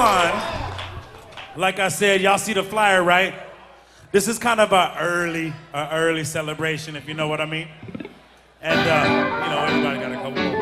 one, like I said, y'all see the flyer, right? This is kind of a early celebration, if you know what I mean. And, everybody got a couple